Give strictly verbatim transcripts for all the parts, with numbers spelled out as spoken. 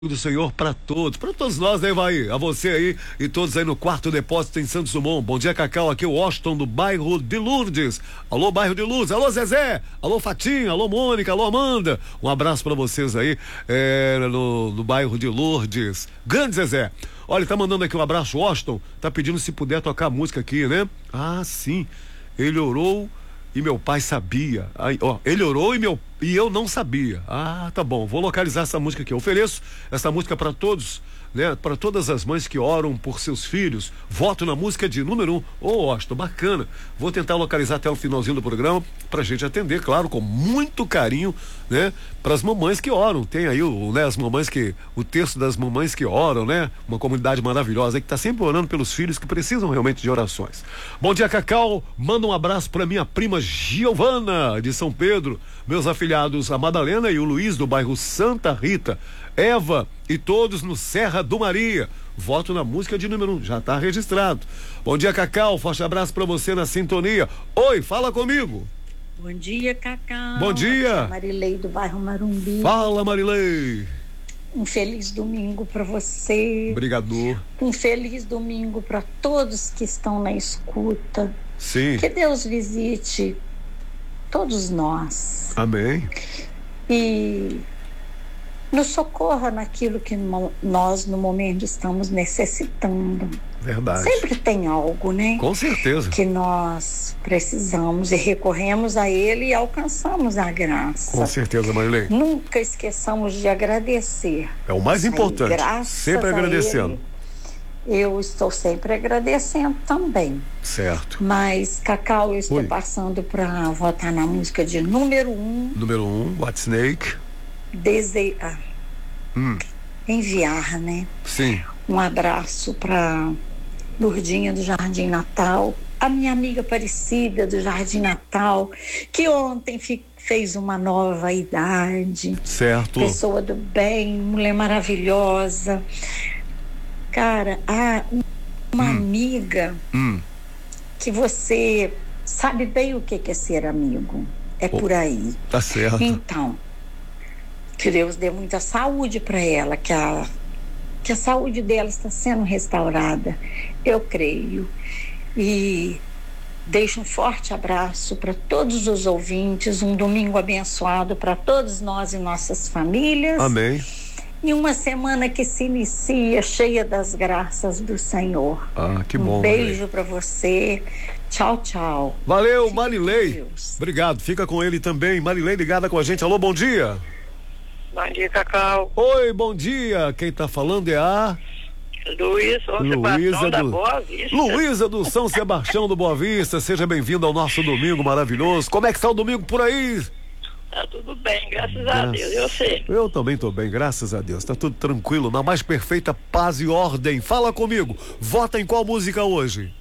do Senhor para todos, para todos nós, né, vai? A você aí e todos aí no Quarto Depósito em Santos Dumont. Bom dia, Cacau, aqui o Washington do bairro de Lourdes. Alô, bairro de Lourdes, alô, Zezé, alô, Fatinha, alô, Mônica, alô, Amanda. Um abraço para vocês aí é, no, no bairro de Lourdes. Grande Zezé. Olha, tá mandando aqui um abraço, Washington, tá pedindo se puder tocar música aqui, né? Ah, sim, ele orou e meu pai sabia. Aí, ó, ele orou e meu e eu não sabia. Ah, tá bom. Vou localizar essa música aqui. Eu ofereço essa música para todos, né? Para todas as mães que oram por seus filhos. Voto na música de número um. Ô, oh, Austin, bacana. Vou tentar localizar até o finalzinho do programa pra gente atender, claro, com muito carinho, né? Para as mamães que oram. Tem aí o, né, as mamães que o texto das mamães que oram, né? Uma comunidade maravilhosa aí que tá sempre orando pelos filhos que precisam realmente de orações. Bom dia, Cacau. Manda um abraço para minha prima Giovana de São Pedro, meus afilhados a Madalena e o Luiz do bairro Santa Rita, Eva e todos no Serra do Maria. Voto na música de número um, já tá registrado. Bom dia, Cacau, forte abraço para você na sintonia. Oi, fala comigo. Bom dia, Cacau. Bom dia. Marilei do bairro Marumbi. Fala, Marilei. Um feliz domingo para você. Obrigado. Um feliz domingo para todos que estão na escuta. Sim. Que Deus visite todos nós. Amém. E nos socorra naquilo que nós no momento estamos necessitando. Verdade. Sempre tem algo, né? Com certeza. Que nós precisamos e recorremos a Ele e alcançamos a graça. Com certeza, Marilei. Nunca esqueçamos de agradecer. É o mais importante. Aí, sempre agradecendo. Ele, eu estou sempre agradecendo também. Certo. Mas, Cacau, eu estou Oi. passando para votar na música de número um. Número um, What Snake. Dese... Ah, Hum. enviar, né? Sim. Um abraço para Lourdinha do Jardim Natal, a minha amiga Aparecida do Jardim Natal, que ontem fi... fez uma nova idade. Certo. Pessoa do bem, mulher maravilhosa. Cara, ah, uma hum. amiga Hum. que você sabe bem o que é ser amigo. É oh, por aí. Tá certo. Então, que Deus dê muita saúde para ela, que a, que a saúde dela está sendo restaurada. Eu creio. E deixo um forte abraço para todos os ouvintes, um domingo abençoado para todos nós e nossas famílias. Amém. E uma semana que se inicia cheia das graças do Senhor. Ah, que bom. Um beijo para você. Tchau, tchau. Valeu, Fique Marilei. Obrigado. Fica com ele também. Marilei ligada com a gente. Alô, bom dia. Bom dia, Cacau. Oi, bom dia. Quem tá falando é a Luiz, São Sebastião da Boa Vista. Luísa do São Sebastião do Boa Vista. Seja bem-vindo ao nosso domingo maravilhoso. Como é que está o domingo por aí? Tá tudo bem, graças Gra- a Deus. Eu sei. Eu também tô bem, graças a Deus. Tá tudo tranquilo, na mais perfeita paz e ordem. Fala comigo. Vota em qual música hoje?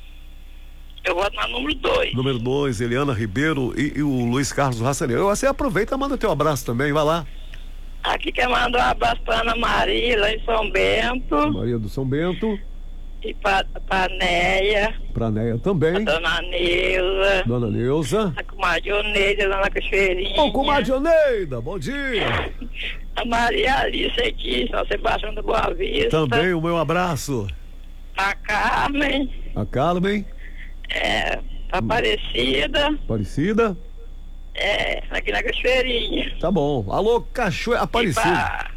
Eu voto na número dois. Número dois, Eliana Ribeiro e, e o Luiz Carlos Raçaneiro. Você aproveita e manda teu abraço também, vai lá. Aqui quer mandar um abraço pra Ana Maria, lá em São Bento. Maria do São Bento. E pra, pra Néia. Pra Néia também. Pra Dona Neuza. Dona Neuza. A comadre Oneida, lá na Cachoeirinha. Ô, comadre Oneida, bom dia. A Maria Alice aqui, São Sebastião do Boa Vista. Também o meu abraço. A Carmen. A Carmen. É, a Aparecida. Aparecida. É, aqui na Cachoeirinha. Tá bom. Alô, Cachoeira Aparecida. Pra...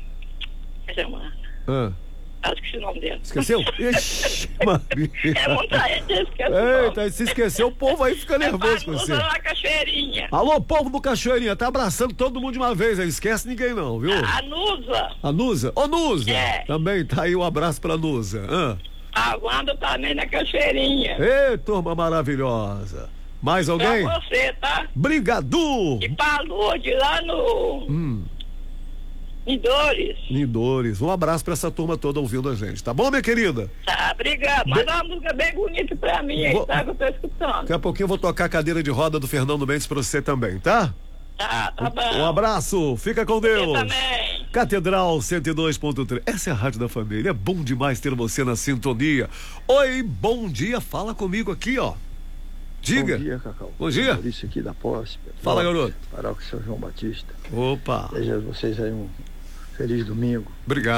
Ah. Acho que esse nome dele. Esqueceu? Ixi, Maria. É muita gente, esqueceu. Eita, se esqueceu, o povo aí fica nervoso com você. Na Cachoeirinha. Alô, povo do Cachoeirinha, tá abraçando todo mundo de uma vez aí, esquece ninguém não, viu? A Nusa. A Nusa? Ô, Nusa! É. Também tá aí um abraço pra Nusa. Ah. A Wanda também na Cachoeirinha. Ei, turma maravilhosa. Mais alguém? Pra você, tá? Brigadu! E pra Lourdes, lá no... Hum. Nidores. Nidores. Um abraço pra essa turma toda ouvindo a gente, tá bom, minha querida? Tá, obrigado. Manda Be... uma música bem bonita pra mim aí, vou... tá? Que eu tô escutando. Daqui a pouquinho eu vou tocar a cadeira de roda do Fernando Mendes pra você também, tá? Tá, tá bom. Um abraço, fica com Deus. Você também. Catedral cento e dois ponto três. Essa é a Rádio da Família. É bom demais ter você na sintonia. Oi, bom dia. Fala comigo aqui, ó. Diga. Bom dia, Cacau. Bom dia. Maurício aqui da Posse. Fala, garoto. Paróquia São João Batista. Opa. Desejo a vocês aí um Feliz domingo. Obrigado.